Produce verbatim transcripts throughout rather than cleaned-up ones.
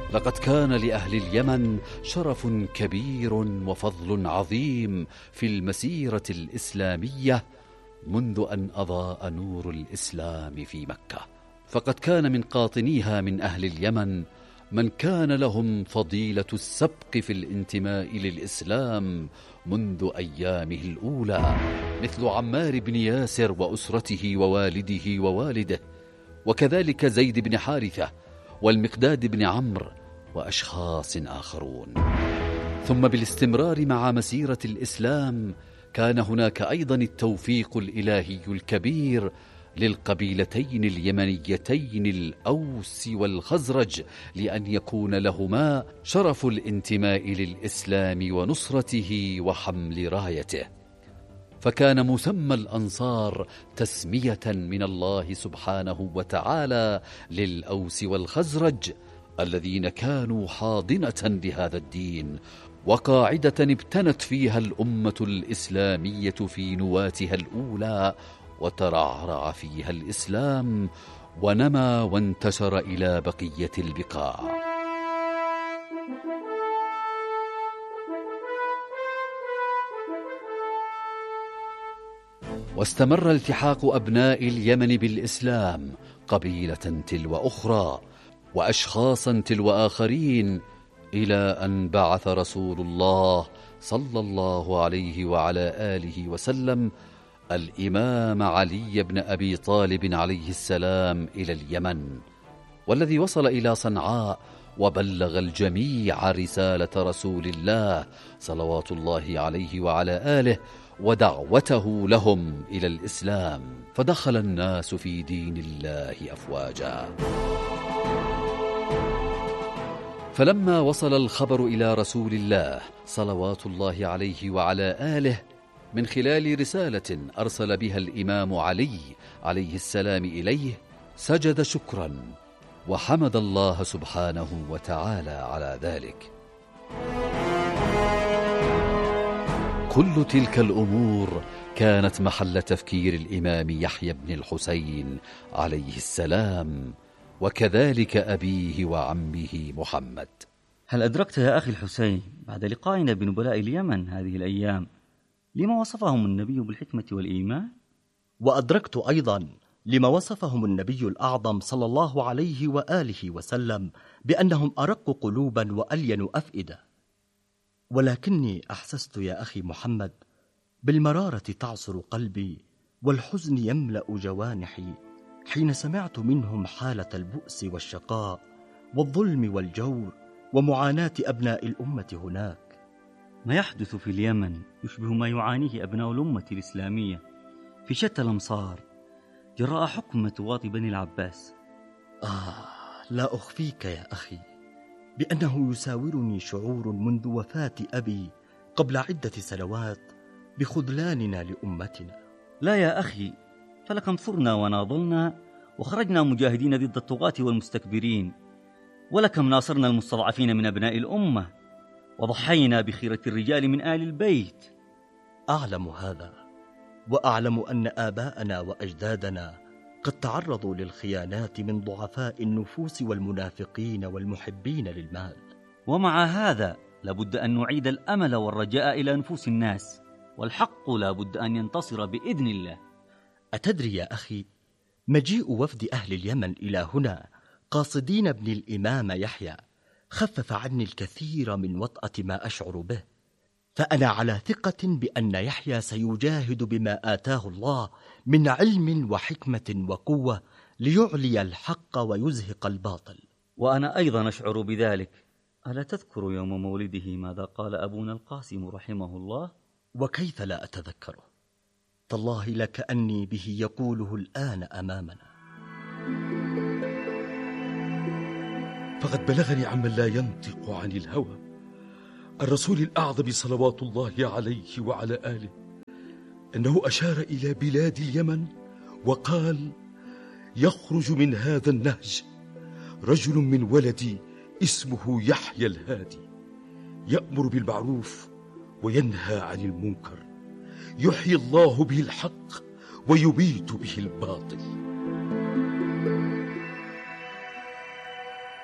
لقد كان لأهل اليمن شرف كبير وفضل عظيم في المسيرة الإسلامية منذ أن أضاء نور الإسلام في مكة، فقد كان من قاطنيها من أهل اليمن من كان لهم فضيلة السبق في الانتماء للإسلام منذ أيامه الأولى، مثل عمار بن ياسر وأسرته ووالده ووالده، وكذلك زيد بن حارثة والمقداد بن عمرو وأشخاص آخرون. ثم بالاستمرار مع مسيرة الإسلام كان هناك أيضا التوفيق الإلهي الكبير للقبيلتين اليمنيتين الأوس والخزرج لأن يكون لهما شرف الانتماء للإسلام ونصرته وحمل رايته، فكان مسمى الأنصار تسمية من الله سبحانه وتعالى للأوس والخزرج الذين كانوا حاضنة لهذا الدين وقاعدة ابتنت فيها الأمة الإسلامية في نواتها الأولى، وترعرع فيها الإسلام ونمى وانتشر إلى بقية البقاع. واستمر التحاق أبناء اليمن بالإسلام قبيلة تلو أخرى وأشخاصا تلو آخرين، إلى أن بعث رسول الله صلى الله عليه وعلى آله وسلم الإمام علي بن أبي طالب عليه السلام إلى اليمن، والذي وصل إلى صنعاء وبلغ الجميع رسالة رسول الله صلوات الله عليه وعلى آله ودعوته لهم إلى الإسلام، فدخل الناس في دين الله أفواجا. فلما وصل الخبر إلى رسول الله صلوات الله عليه وعلى آله من خلال رسالة أرسل بها الإمام علي عليه السلام إليه، سجد شكرا وحمد الله سبحانه وتعالى على ذلك. كل تلك الأمور كانت محل تفكير الإمام يحيى بن الحسين عليه السلام، وكذلك أبيه وعمه محمد. هل أدركت يا أخي الحسين بعد لقائنا بنبلاء اليمن هذه الأيام لما وصفهم النبي بالحكمة والإيمان؟ وأدركت أيضا لما وصفهم النبي الأعظم صلى الله عليه وآله وسلم بأنهم أرق قلوبا وألين أفئدة، ولكني أحسست يا أخي محمد بالمرارة تعصر قلبي والحزن يملأ جوانحي حين سمعت منهم حالة البؤس والشقاء والظلم والجور ومعاناة أبناء الأمة هناك. ما يحدث في اليمن يشبه ما يعانيه أبناء الأمة الإسلامية في شتى الأمصار جراء حكم ثوات بني العباس. آه لا أخفيك يا أخي بأنه يساورني شعور منذ وفاة أبي قبل عدة سنوات بخذلاننا لأمتنا. لا يا أخي، فلكم ثرنا وناضلنا وخرجنا مجاهدين ضد الطغاة والمستكبرين، ولكم ناصرنا المستضعفين من أبناء الأمة، وضحينا بخيرة الرجال من آل البيت. أعلم هذا، وأعلم أن آباءنا وأجدادنا قد تعرضوا للخيانات من ضعفاء النفوس والمنافقين والمحبين للمال، ومع هذا لابد أن نعيد الأمل والرجاء إلى نفوس الناس، والحق لابد أن ينتصر بإذن الله. أتدري يا أخي، مجيء وفد أهل اليمن إلى هنا قاصدين ابن الإمام يحيى خفف عني الكثير من وطأة ما أشعر به، فأنا على ثقة بأن يحيى سيجاهد بما آتاه الله من علم وحكمة وقوة ليعلي الحق ويزهق الباطل. وأنا أيضا أشعر بذلك. ألا تذكر يوم مولده ماذا قال أبونا القاسم رحمه الله؟ وكيف لا أتذكره؟ تالله لكأني به يقوله الآن أمامنا. فقد بلغني عمن لا ينطق عن الهوى الرسول الأعظم صلوات الله عليه وعلى آله أنه أشار إلى بلاد اليمن وقال: يخرج من هذا النهج رجل من ولدي اسمه يحيى الهادي، يأمر بالمعروف وينهى عن المنكر، يحيي الله به الحق ويبيت به الباطل.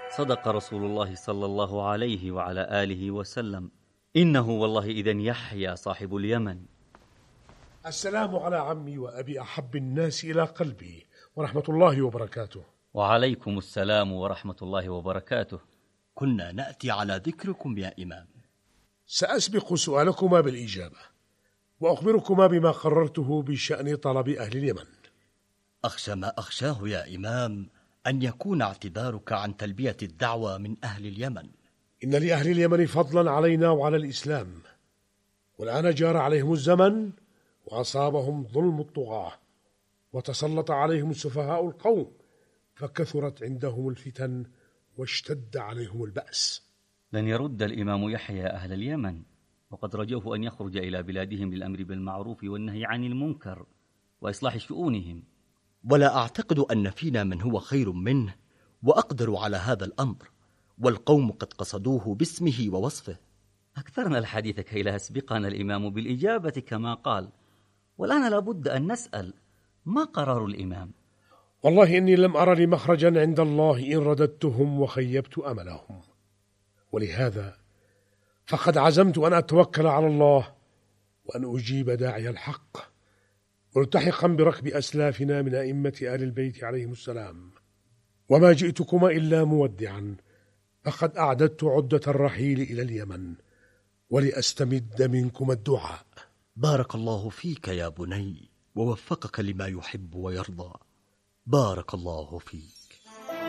صدق رسول الله صلى الله عليه وعلى آله وسلم، إنه والله إذن يحيى صاحب اليمن. السلام على عمي وأبي أحب الناس إلى قلبي، ورحمة الله وبركاته. وعليكم السلام ورحمة الله وبركاته. كنا نأتي على ذكركم يا إمام. سأسبق سؤالكما بالإجابة، وأخبركما بما قررته بشأن طلب أهل اليمن. أخشى ما أخشاه يا إمام أن يكون اعتذارك عن تلبية الدعوة من أهل اليمن. إن لأهل اليمن فضلا علينا وعلى الإسلام، والآن جار عليهم الزمن وأصابهم ظلم الطغاة، وتسلط عليهم سفهاء القوم، فكثرت عندهم الفتن واشتد عليهم البأس. لن يرد الإمام يحيى أهل اليمن، وقد رجوه أن يخرج إلى بلادهم للأمر بالمعروف والنهي عن المنكر وإصلاح شؤونهم. ولا أعتقد أن فينا من هو خير منه وأقدر على هذا الأمر، والقوم قد قصدوه باسمه ووصفه. أكثرنا الحديث كي لا يسبقنا الإمام بالإجابة كما قال، والآن لابد أن نسأل ما قرار الإمام؟ والله إني لم أر لي مخرجا عند الله إن رددتهم وخيبت أملهم، ولهذا فقد عزمت أن أتوكل على الله وأن أجيب داعي الحق، ملتحقا بركب أسلافنا من أئمة آل البيت عليهم السلام. وما جئتكما إلا مودعا، فقد أعددت عدة الرحيل إلى اليمن، ولأستمد منكم الدعاء. بارك الله فيك يا بني، ووفقك لما يحب ويرضى. بارك الله فيك.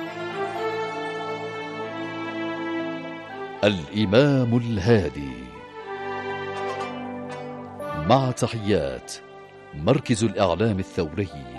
الإمام الهادي، مع تحيات مركز الإعلام الثوري.